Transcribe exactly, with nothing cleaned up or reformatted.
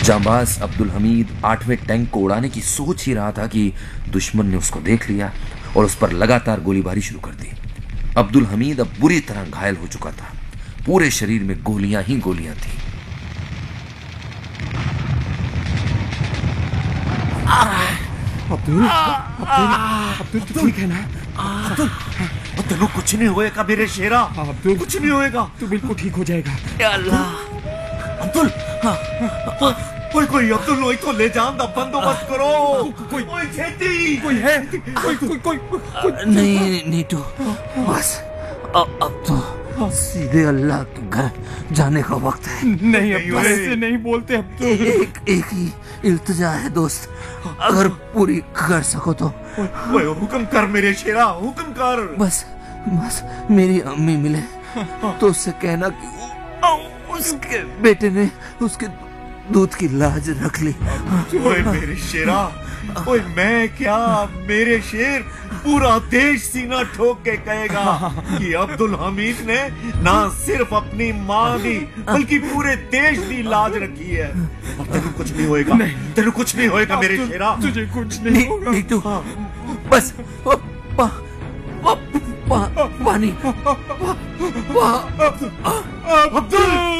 जांबाज अब्दुल हमीद आठवें टैंक को उड़ाने की सोच ही रहा था कि दुश्मन ने उसको देख लिया और उस पर लगातार गोलीबारी शुरू कर दी। अब्दुल हमीद अब बुरी तरह घायल हो चुका था, पूरे शरीर में गोलियां ही गोलियां थी। अब्दुल अब्दुल अब्दुल तू ठीक है ना? अब्दुल तेनू कुछ नहीं होएगा मेरे शेरा। अब्दुल कुछ नहीं होएगा, तू बिल्कुल ठीक हो जाएगा। या अल्लाह। अब्दुल कोई कोई अब्दुल नो इको ले जान दा बंदोबस्त करो। कोई कोई छेती कोई है? कोई कोई कोई, कोई नहीं नीटू, बस अब तो सीधे अल्लाह के घर जाने का वक्त है। नहीं अब्दुल ऐसे नहीं बोलते अब्दुल। एक एक ही इल्तिजा है दोस्त, अगर पूरी कर सको तो। ओए हुक्म कर मेरे शेरा, हुक्म कर। बस बस मेरी अम्मी मिले तो उससे कहना कि उसके बेटे ने उसके दूध की लाज रख ली। ओए मेरे शेरा, ओए मैं क्या, मेरे शेर, पूरा देश सीना ठोक के कहेगा कि अब्दुल हमीद ने ना सिर्फ अपनी माँ की बल्कि पूरे देश की लाज रखी है। अब तेनू कुछ नहीं होएगा, तेनू कुछ नहीं होएगा मेरे शेरा। तुझे कुछ नहीं होगा। नहीं तू बस पा, पा, पा, पा, पानी पा, पा, अब्दुल